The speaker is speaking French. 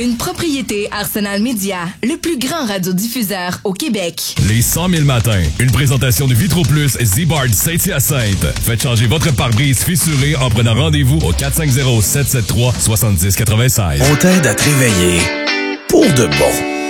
Une propriété Arsenal Média, le plus grand radiodiffuseur au Québec. Les 100 000 matins. Une présentation de Vitro Plus Z-Bard Saint-Hyacinthe. Faites changer votre pare-brise fissuré en prenant rendez-vous au 450-773-7096. On t'aide à te réveiller pour de bon.